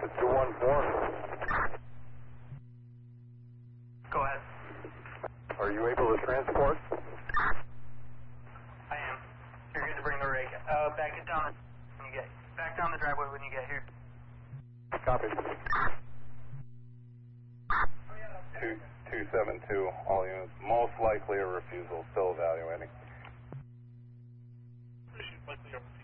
to 214. Go ahead. Are you able to transport? I am. You're good to bring the rig. Back it down when you get back down the driveway when you get here. Copy. 272, all units. Most likely a refusal, still evaluating. Likely a